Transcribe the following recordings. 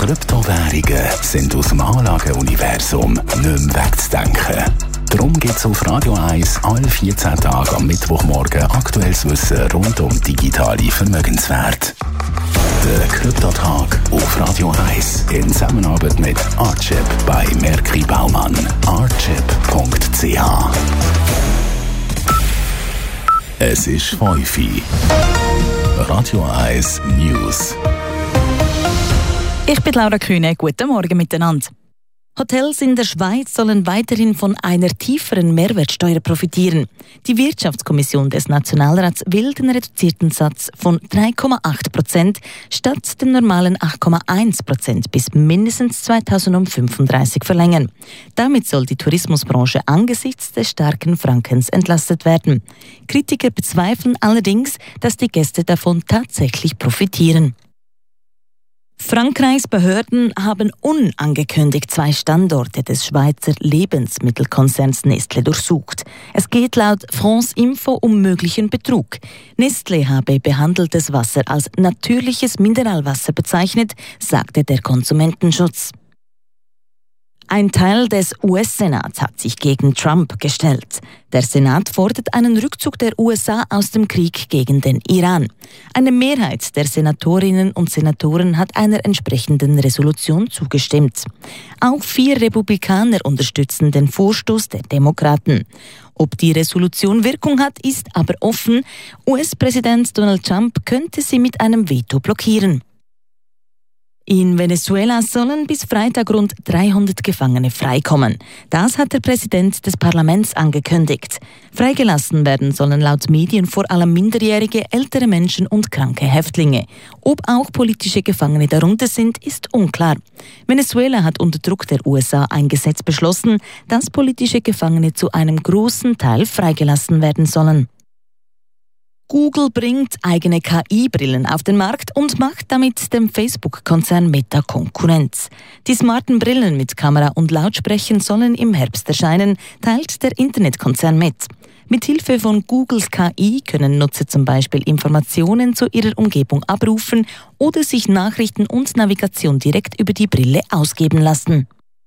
Kryptowährungen sind aus dem Anlageuniversum nicht mehr wegzudenken. Darum gibt es auf Radio 1 alle 14 Tage am Mittwochmorgen aktuelles Wissen rund um digitale Vermögenswerte. Der Kryptotag auf Radio 1 in Zusammenarbeit mit Archip bei Merki Baumann. Archip.ch. Es ist 5 Uhr. Radio 1 News. Ich bin Laura Kühne. Guten Morgen miteinander. Hotels in der Schweiz sollen weiterhin von einer tieferen Mehrwertsteuer profitieren. Die Wirtschaftskommission des Nationalrats will den reduzierten Satz von 3,8% statt dem normalen 8,1% bis mindestens 2035 verlängern. Damit soll die Tourismusbranche angesichts des starken Frankens entlastet werden. Kritiker bezweifeln allerdings, dass die Gäste davon tatsächlich profitieren. Frankreichs Behörden haben unangekündigt 2 Standorte des Schweizer Lebensmittelkonzerns Nestlé durchsucht. Es geht laut France Info um möglichen Betrug. Nestlé habe behandeltes Wasser als natürliches Mineralwasser bezeichnet, sagte der Konsumentenschutz. Ein Teil des US-Senats hat sich gegen Trump gestellt. Der Senat fordert einen Rückzug der USA aus dem Krieg gegen den Iran. Eine Mehrheit der Senatorinnen und Senatoren hat einer entsprechenden Resolution zugestimmt. Auch 4 Republikaner unterstützen den Vorstoß der Demokraten. Ob die Resolution Wirkung hat, ist aber offen. US-Präsident Donald Trump könnte sie mit einem Veto blockieren. In Venezuela sollen bis Freitag rund 300 Gefangene freikommen. Das hat der Präsident des Parlaments angekündigt. Freigelassen werden sollen laut Medien vor allem minderjährige, ältere Menschen und kranke Häftlinge. Ob auch politische Gefangene darunter sind, ist unklar. Venezuela hat unter Druck der USA ein Gesetz beschlossen, dass politische Gefangene zu einem großen Teil freigelassen werden sollen. Google bringt eigene KI-Brillen auf den Markt und macht damit dem Facebook-Konzern Meta Konkurrenz. Die smarten Brillen mit Kamera und Lautsprechern sollen im Herbst erscheinen, teilt der Internetkonzern mit. Mithilfe von Googles KI können Nutzer zum Beispiel Informationen zu ihrer Umgebung abrufen oder sich Nachrichten und Navigation direkt über die Brille ausgeben lassen.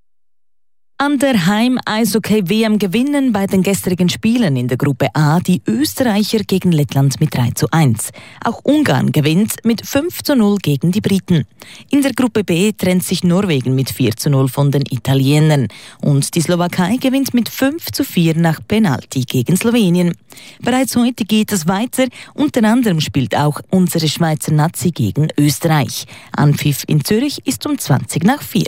An der Heim-Eishockey-WM gewinnen bei den gestrigen Spielen in der Gruppe A die Österreicher gegen Lettland mit 3:1. Auch Ungarn gewinnt mit 5:0 gegen die Briten. In der Gruppe B trennt sich Norwegen mit 4:0 von den Italienern. Und die Slowakei gewinnt mit 5:4 nach Penalty gegen Slowenien. Bereits heute geht es weiter. Unter anderem spielt auch unsere Schweizer Nazi gegen Österreich. Anpfiff in Zürich ist um 4:20.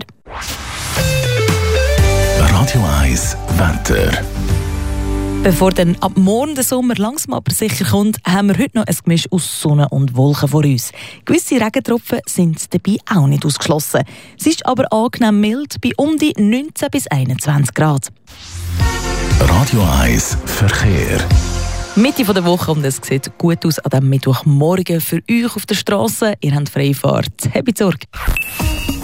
Radio 1 Wetter. Bevor dann ab morgen der Sommer langsam aber sicher kommt, haben wir heute noch ein Gemisch aus Sonne und Wolken vor uns. Gewisse Regentropfen sind dabei auch nicht ausgeschlossen. Es ist aber angenehm mild bei um die 19 bis 21 Grad. Radio 1 Verkehr. Mitte der Woche und es sieht gut aus an diesem Mittwochmorgen für euch auf der Straße. Ihr habt freie Fahrt. Habt Sorge.